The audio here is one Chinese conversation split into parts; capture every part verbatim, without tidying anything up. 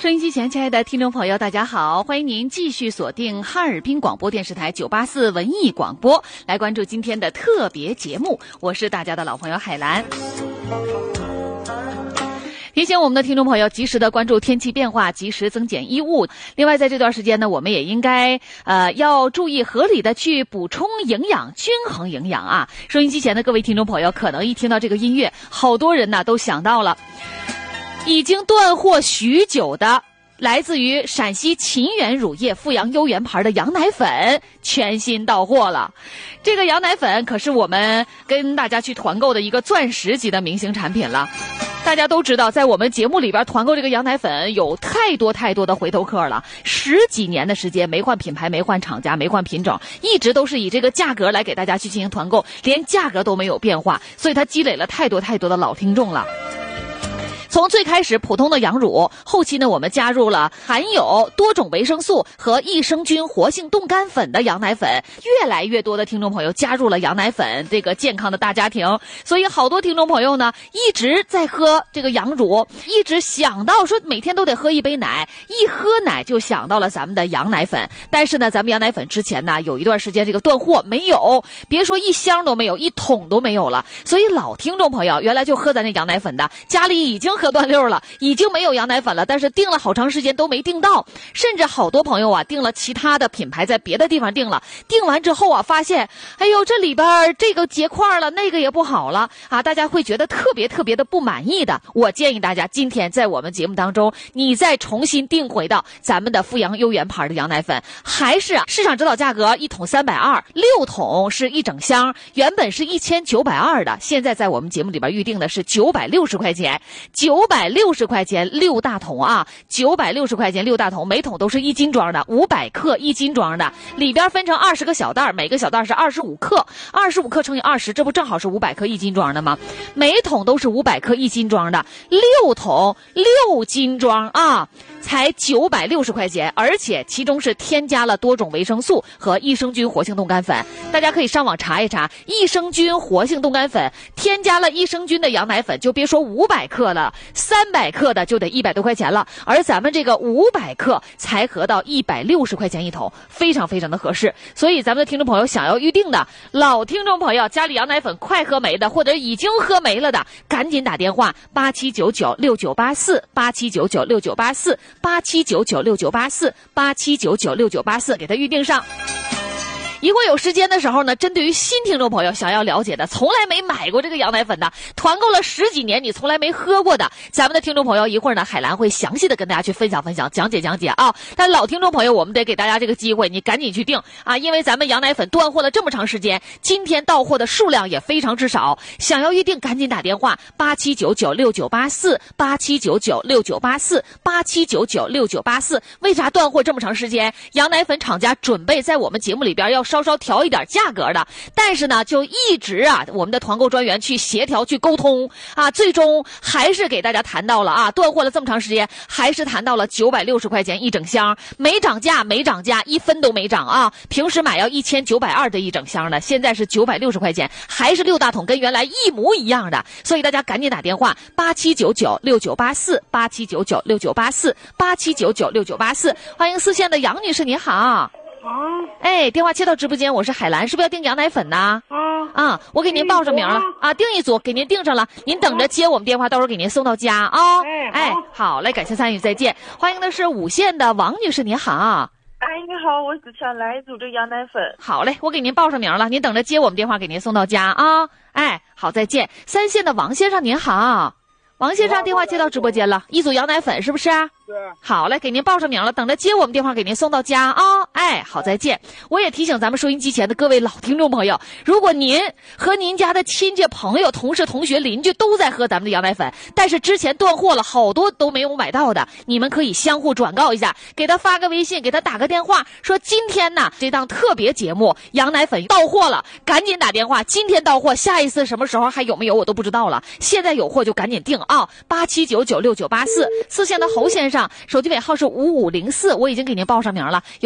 收音机前亲爱的听众朋友大家好，欢迎您继续锁定哈尔滨广播电视台九八四文艺广播，来关注今天的特别节目，我是大家的老朋友海兰。提醒我们的听众朋友及时的关注天气变化，及时增减衣物。另外在这段时间呢，我们也应该呃要注意合理的去补充营养，均衡营养啊。收音机前的各位听众朋友，可能一听到这个音乐，好多人呢都想到了已经断货许久的来自于陕西秦源乳业阜阳优源牌的羊奶粉全新到货了。这个羊奶粉可是我们跟大家去团购的一个钻石级的明星产品了。大家都知道，在我们节目里边团购这个羊奶粉有太多太多的回头客了，十几年的时间没换品牌，没换厂家，没换品种，一直都是以这个价格来给大家去进行团购，连价格都没有变化，所以它积累了太多太多的老听众了。从最开始普通的羊乳，后期呢我们加入了含有多种维生素和益生菌活性冻干粉的羊奶粉，越来越多的听众朋友加入了羊奶粉这个健康的大家庭，所以好多听众朋友呢一直在喝这个羊乳，一直想到说每天都得喝一杯奶，一喝奶就想到了咱们的羊奶粉。但是呢咱们羊奶粉之前呢有一段时间这个断货，没有，别说一箱都没有，一桶都没有了，所以老听众朋友原来就喝咱这羊奶粉的，家里已经喝断溜了，已经没有羊奶粉了，但是订了好长时间都没订到，甚至好多朋友啊订了其他的品牌，在别的地方订了，订完之后啊发现哎呦这里边这个结块了，那个也不好了啊，大家会觉得特别特别的不满意的。我建议大家今天在我们节目当中，你再重新订回到咱们的阜阳优源牌的羊奶粉，还是啊市场指导价格一桶三百二，六桶是一整箱，原本是一千九百二的，现在在我们节目里边预定的是九百六十块钱，九百六十块钱六大桶啊，九百六十块钱六大桶，每桶都是一斤装的，五百克一斤装的，里边分成二十个小袋，每个小袋是二十五克，二十五克乘以二十，这不正好是五百克一斤装的吗？每桶都是五百克一斤装的，六桶六斤装啊，才九百六十块钱，而且其中是添加了多种维生素和益生菌活性冻干粉。大家可以上网查一查，益生菌活性冻干粉添加了益生菌的羊奶粉，就别说五百克了，三百克的就得一百多块钱了，而咱们这个五百克才合到一百六十块钱一桶，非常非常的合适。所以咱们的听众朋友想要预定的老听众朋友，家里羊奶粉快喝没的，或者已经喝没了的，赶紧打电话八七九九六九八四八七九九六九八四八七九九六九八四八七九九六九八四给他预定上。一会儿有时间的时候呢，针对于新听众朋友想要了解的，从来没买过这个羊奶粉的，团购了十几年你从来没喝过的，咱们的听众朋友一会儿呢海兰会详细的跟大家去分享分享，讲解讲解啊。但老听众朋友我们得给大家这个机会，你赶紧去订啊，因为咱们羊奶粉断货了这么长时间，今天到货的数量也非常之少，想要预定赶紧打电话八七九九六九八四八七九九六九八四八七九九六九八四。为啥断货这么长时间？羊奶粉厂家准备在我们节目里边要稍稍调一点价格的，但是呢就一直啊我们的团购专员去协调去沟通啊，最终还是给大家谈到了啊，断货了这么长时间还是谈到了九百六十块钱一整箱，没涨价没涨价，一分都没涨啊，平时买要一千九百二的一整箱的，现在是九百六十块钱，还是六大桶，跟原来一模一样的。所以大家赶紧打电话八七九九六九八四八七九九六九八四八七九九六九八四。欢迎四线的杨女士，你好。 啊， 哎，电话切到直播间，我是海兰，是不是要订羊奶粉呢？ 啊啊，我给您报上名了啊，订一组给您订上了，您等着接我们电话，到时候给您送到家啊。 哎哎，好嘞，感谢参与，再见。欢迎的是五线的王女士，您好。 哎，你好，我是想来一组这羊奶粉。 好嘞，我给您报上名了，您等着接我们电话，给您送到家啊。哎，好，再见。三线的王先生，您好。王先生，电话接到直播间了，一组羊奶粉是不是？ 对。 好嘞，给您报上名了，等着接我们电话，给您送到家啊。哎，好，再见。我也提醒咱们收音机前的各位老听众朋友，如果您和您家的亲戚朋友、同事、同学、邻居都在喝咱们的羊奶粉，但是之前断货了，好多都没有买到的，你们可以相互转告一下，给他发个微信，给他打个电话，说今天呢这档特别节目羊奶粉到货了，赶紧打电话，今天到货，下一次什么时候还有没有我都不知道了，现在有货就赶紧订啊。八七九九六九八四。四线的侯先生，手机尾号是五五零四，我已经给您报上名了，有啥问题要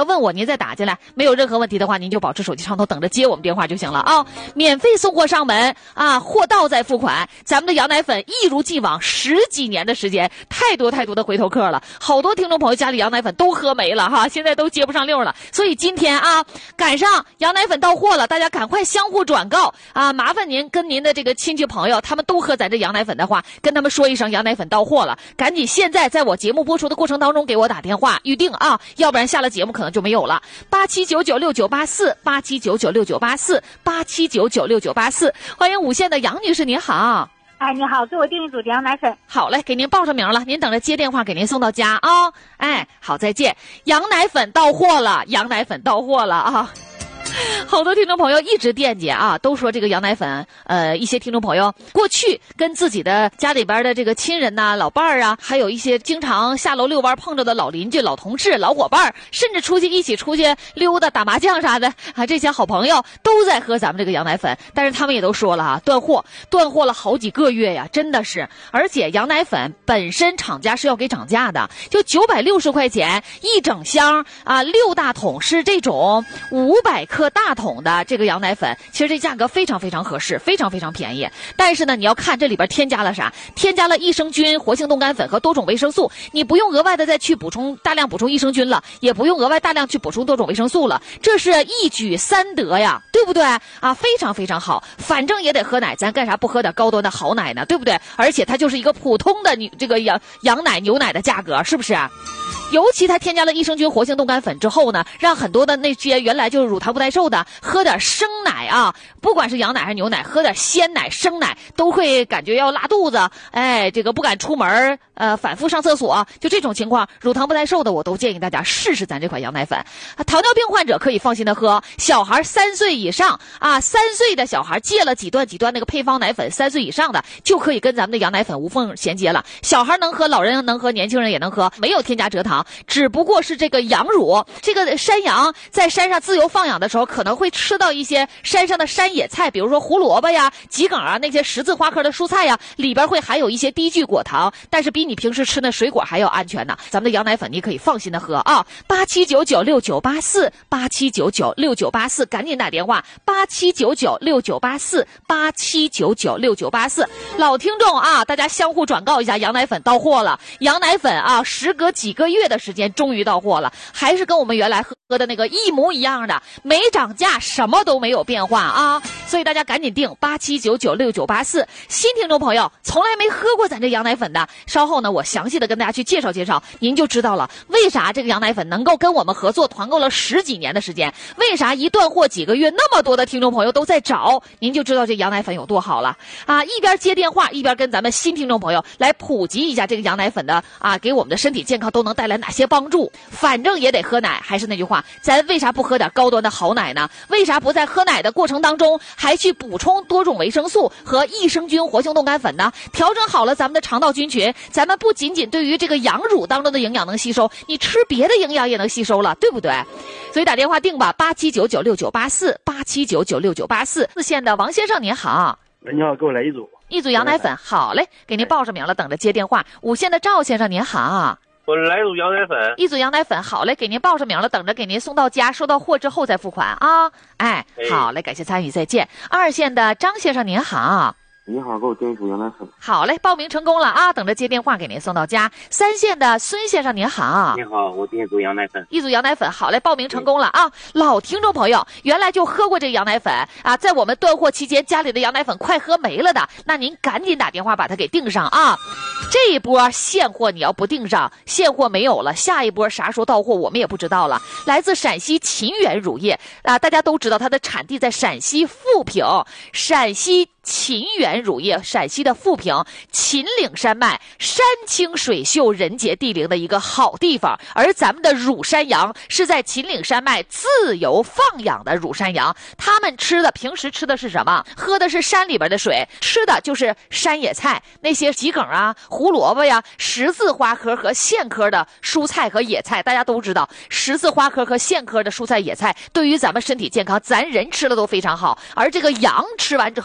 要问我，您再打进来。没有任何问题的话，您就保持手机畅通，等着接我们电话就行了啊。免费送货上门啊，货到再付款。咱们的羊奶粉一如既往，十几年的时间，太多太多的回头客了，好多听众朋友家里羊奶粉都喝没了哈，现在都接不上溜了。所以今天啊，赶上羊奶粉到货了，大家赶快相互转告啊！麻烦您跟您的这个亲戚朋友，他们都喝咱这羊奶粉的话，跟他们说一声羊奶粉到货了，赶紧现在在我节目播出的过程当中给我打电话预定啊，要不然下了节目可能就没有了。八七九九六九八四，八七九九六九八四，八七九九六九八四，欢迎五线的杨女士，您好。 哎，你好，给我订一组羊奶粉。 好嘞，给您报上名了，您等着接电话给您送到家啊、哦。哎，好，再见。羊奶粉到货了，羊奶粉到货了啊。好多听众朋友一直惦记啊，都说这个羊奶粉，呃，一些听众朋友过去跟自己的家里边的这个亲人呐、老伴儿啊，还有一些经常下楼遛弯碰着的老邻居、老同事、老伙伴，甚至出去一起出去溜达、打麻将啥的啊，这些好朋友都在喝咱们这个羊奶粉，但是他们也都说了啊，断货，断货了好几个月呀，真的是。而且羊奶粉本身厂家是要给涨价的，就九百六十块钱一整箱啊，六大桶是这种五百克大桶的这个羊奶粉，其实这价格非常非常合适，非常非常便宜。但是呢，你要看这里边添加了啥，添加了益生菌、活性冻干粉和多种维生素，你不用额外的再去补充大量补充益生菌了，也不用额外大量去补充多种维生素了，这是一举三得呀，对不对啊？非常非常好，反正也得喝奶，咱干啥不喝点高端的好奶呢，对不对？而且它就是一个普通的你这个羊羊奶牛奶的价格，是不是？尤其它添加了益生菌、活性冻干粉之后呢，让很多的那些原来就是乳糖不耐受的，喝点生奶啊，不管是羊奶还是牛奶，喝点鲜奶、生奶都会感觉要拉肚子，哎，这个不敢出门，呃，反复上厕所，就这种情况，乳糖不耐受的我都建议大家试试咱这款羊奶粉。啊、糖尿病患者可以放心的喝，小孩三岁以上啊，三岁的小孩戒了几段几段那个配方奶粉，三岁以上的就可以跟咱们的羊奶粉无缝衔接了。小孩能喝，老人能喝，年轻人也能喝，没有添加蔗糖。只不过是这个羊乳，这个山羊在山上自由放养的时候，可能会吃到一些山上的山野菜，比如说胡萝卜呀、桔梗啊，那些十字花科的蔬菜呀，里边会含有一些低聚果糖，但是比你平时吃的水果还要安全呢。咱们的羊奶粉你可以放心的喝啊！八七九九六九八四，八七九九六九八四，赶紧打电话，八七九九六九八四，八七九九六九八四。老听众啊，大家相互转告一下，羊奶粉到货了。羊奶粉啊，时隔几个月的时间终于到货了，还是跟我们原来喝的那个一模一样的，没涨价，什么都没有变化啊！所以大家赶紧订八七九九六九八四。新听众朋友从来没喝过咱这羊奶粉的，稍后呢我详细的跟大家去介绍介绍，您就知道了为啥这个羊奶粉能够跟我们合作团购了十几年的时间，为啥一断货几个月那么多的听众朋友都在找，您就知道这羊奶粉有多好了啊！一边接电话一边跟咱们新听众朋友来普及一下这个羊奶粉的啊，给我们的身体健康都能带来哪些帮助。反正也得喝奶，还是那句话，咱为啥不喝点高端的好奶呢？为啥不在喝奶的过程当中还去补充多种维生素和益生菌、活性冻干粉呢？调整好了咱们的肠道菌群，咱们不仅仅对于这个羊乳当中的营养能吸收，你吃别的营养也能吸收了，对不对？所以打电话订吧，八七九九六九八四，八七九九六九八四。四线的王先生您好。 你好，给我来一组一组羊奶粉。好嘞，给您报上名了，等着接电话。五线的赵先生您好。 我来一组羊奶粉， 一组羊奶粉，好嘞，给您报上名了，等着给您送到家，收到货之后再付款啊！哎，好嘞，感谢参与，再见。二线的张先生您好。 你好，给我订一组羊奶粉。 好嘞，报名成功了啊，等着接电话给您送到家。三线的孙先生您好。 你好，我订一组羊奶粉。 一组羊奶粉，好嘞，报名成功了啊！老听众朋友，原来就喝过这个羊奶粉啊，在我们断货期间，家里的羊奶粉快喝没了的，那您赶紧打电话把它给订上啊！这一波现货你要不订上，现货没有了，下一波啥时候到货我们也不知道了。来自陕西秦源乳业啊，大家都知道它的产地在陕西富平，陕西秦源乳业，陕西的富平，秦岭山脉，山清水秀，人杰地灵的一个好地方。而咱们的乳山羊是在秦岭山脉自由放养的乳山羊，他们吃的平时吃的是什么？喝的是山里边的水，吃的就是山野菜，那些桔梗啊、胡萝卜呀、十字花科和苋科的蔬菜和野菜。大家都知道，十字花科和苋科的蔬菜野菜对于咱们身体健康，咱人吃了都非常好。而这个羊吃完之后产出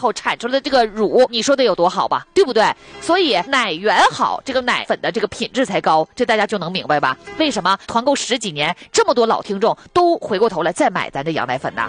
出来的这个乳，你说的有多好吧，对不对？所以奶源好，这个奶粉的这个品质才高，这大家就能明白吧？为什么团购十几年，这么多老听众都回过头来再买咱这羊奶粉呢？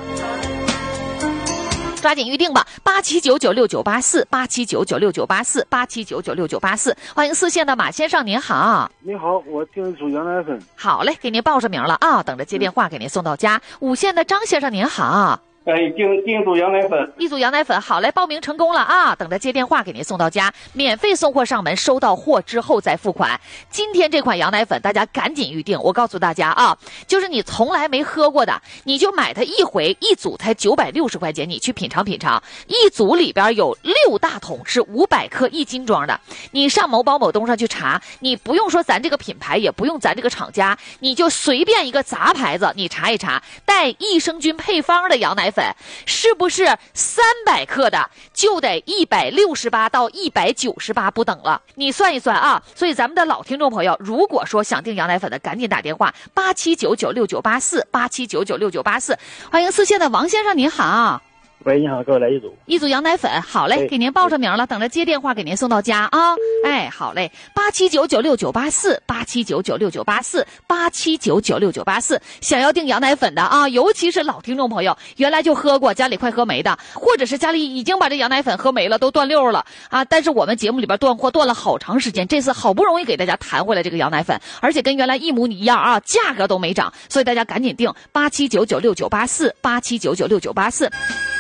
抓紧预定吧，八七九九六九八四，八七九九六九八四，八七九九六九八四。欢迎四线的马先生，您好。 你好，我订一组羊奶粉。 好嘞，给您报上名了啊，等着接电话给您送到家。五线的张先生，您好。 哎，订订一组羊奶粉， 一组羊奶粉，好嘞，报名成功了啊！等着接电话给您送到家，免费送货上门，收到货之后再付款。今天这款羊奶粉大家赶紧预定，我告诉大家啊，就是你从来没喝过的，你就买它一回，一组才九百六十块钱，你去品尝品尝。一组里边有六大桶，是五百克一斤装的。你上某宝某东上去查，你不用说咱这个品牌，也不用咱这个厂家，你就随便一个杂牌子，你查一查，带益生菌配方的羊奶粉。是不是三百克的就得一百六十八到一百九十八不等了？你算一算啊！所以咱们的老听众朋友，如果说想订羊奶粉的，赶紧打电话八七九九六九八四，八七九九六九八四。欢迎四线的王先生，您好。 喂，你好，给我来一组。 一组羊奶粉，好嘞，给您报上名了，等着接电话给您送到家啊！哎，好嘞，八七九九六九八四，八七九九六九八四，八七九九六九八四。想要订羊奶粉的啊，尤其是老听众朋友，原来就喝过，家里快喝没的，或者是家里已经把这羊奶粉喝没了，都断溜了啊！但是我们节目里边断货断了好长时间，这次好不容易给大家弹回来这个羊奶粉，而且跟原来一模一样啊，价格都没涨，所以大家赶紧订八七九九六九八四，八七九九六九八四。